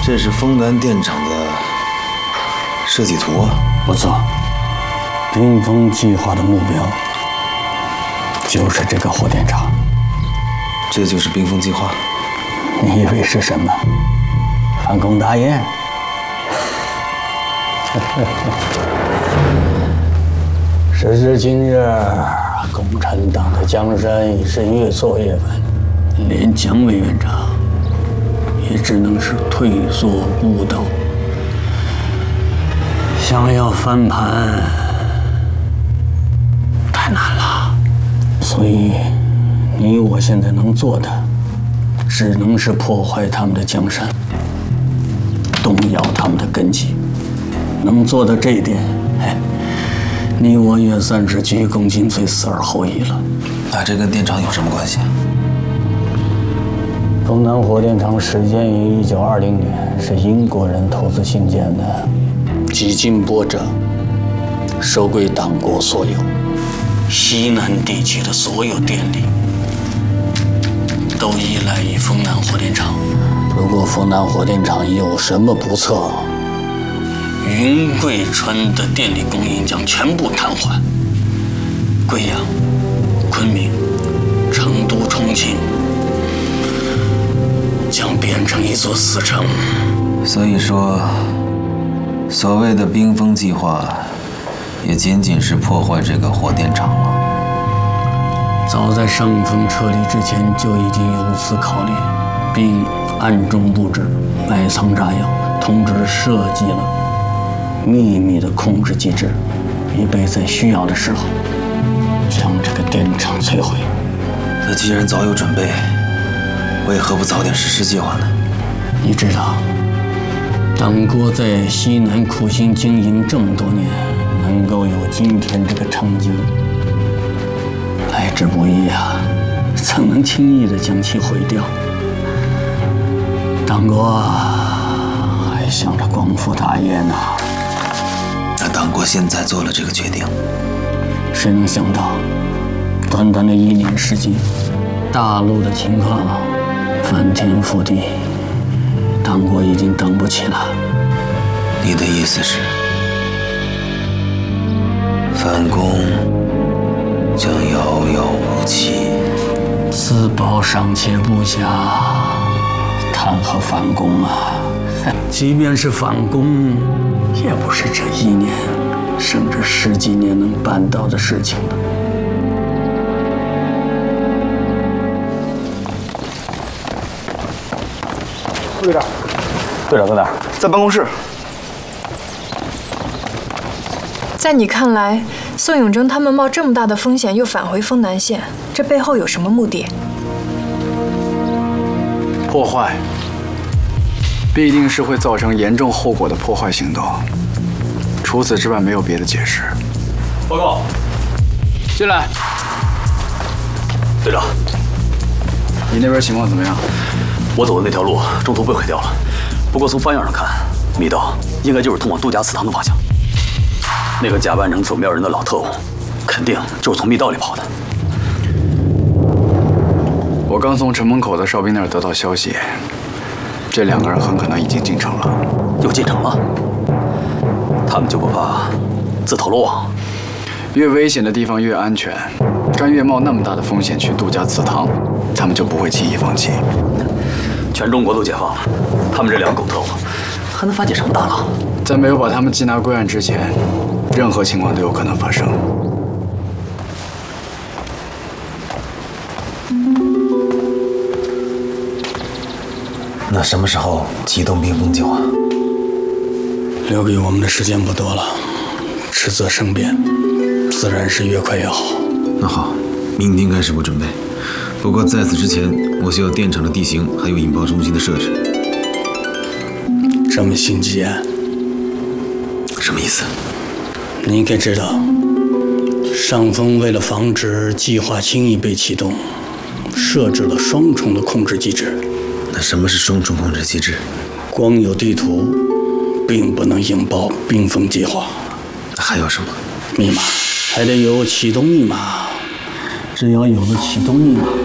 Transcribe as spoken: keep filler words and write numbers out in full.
这是丰南电厂的设计图啊。 不错，冰封计划的目标就是这个火电厂。 这就是冰封计划？ 你以为是什么？反攻大业？时至今日，共产党的江山已是越挫越稳，连蒋委员长也只能是退缩不动。想要翻盘太难了，所以你我现在能做的，只能是破坏他们的江山，动摇他们的根基。能做到这一点，哎，你我也算是鞠躬尽瘁，死而后已了。 那这跟电厂有什么关系啊？ 丰南火电厂始建于一九二零年，是英国人投资兴建的，几经波折，收归党国所有。西南地区的所有电力都依赖于丰南火电厂。如果丰南火电厂有什么不测，云贵川的电力供应将全部瘫痪，贵阳、昆明、成都、重庆将变成一座死城。 所以说，所谓的冰封计划，也仅仅是破坏这个火电厂了。 早在上峰撤离之前就已经有此考虑，并暗中布置、埋藏炸药，同时设计了秘密的控制机制，以备在需要的时候将这个电厂摧毁。 那既然早有准备，为何不早点实施计划呢？ 你知道，党国在西南苦心经营这么多年，能够有今天这个成就，来之不易啊！怎能轻易的将其毁掉？党国还想着光复大业呢。 那党国现在做了这个决定， 谁能想到，短短的一年时间，大陆的情况翻天覆地，党国已经等不起了。 你的意思是，反攻将遥遥无期？ 自保尚且不暇，谈何反攻啊？即便是反攻，也不是这一年，甚至十几年能办到的事情了。 副队长， 队长在哪儿？ 在办公室。 在你看来，宋永征他们冒这么大的风险又返回丰南县，这背后有什么目的？ 破坏，必定是会造成严重后果的破坏行动。除此之外，没有别的解释。 报告， 进来。 队长， 你那边情况怎么样？ 我走的那条路中途被毁掉了，不过从方向上看，密道应该就是通往杜家祠堂的方向。那个假扮成守庙人的老特务，肯定就是从密道里跑的。 我刚从城门口的哨兵那儿得到消息，这两个人很可能已经进城了。 又进城了？他们就不怕自投罗网？ 越危险的地方越安全，甘愿冒那么大的风险去杜家祠堂，他们就不会轻易放弃。 全中国都解放了，他们这两个狗特务还能反解什么大浪？ 在没有把他们缉拿归案之前，任何情况都有可能发生。 那什么时候启动冰封计划？ 留给我们的时间不多了，迟则生变，自然是越快越好。 那好，明天开始我准备。不过在此之前，我需要电厂的地形还有引爆中心的设置。 这么心急啊？ 什么意思？ 你应该知道，上峰为了防止计划轻易被启动，设置了双重的控制机制。 那什么是双重控制机制？ 光有地图，并不能引爆冰封计划。 那还有什么？ 密码，还得有启动密码。只要有了启动密码，